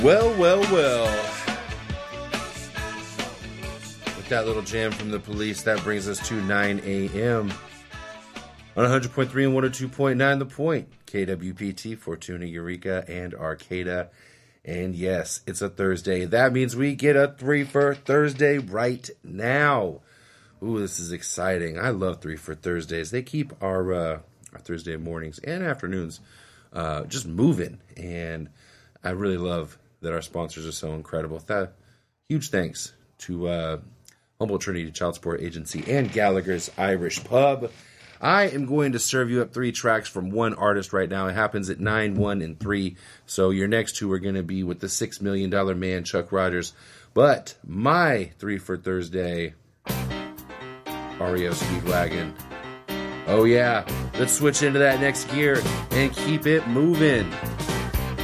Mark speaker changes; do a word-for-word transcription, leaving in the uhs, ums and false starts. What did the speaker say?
Speaker 1: Well, well, well. With that little jam from the Police, that brings us to nine a.m. on one hundred point three and one oh two point nine The Point. K W P T, Fortuna, Eureka, and Arcata. And yes, it's a Thursday. That means we get a three for Thursday right now. Ooh, this is exciting. I love three for Thursdays. They keep our, uh, our Thursday mornings and afternoons uh, just moving. And I really love that our sponsors are so incredible. That, huge thanks to uh, Humboldt Trinity Child Support Agency and Gallagher's Irish Pub. I am going to serve you up three tracks from one artist right now. It happens at nine, one, and three. So your next two are going to be with the six million dollars Man, Chuck Rogers. But my three for Thursday, R E O Speedwagon. Oh yeah, let's switch into that next gear and keep it moving.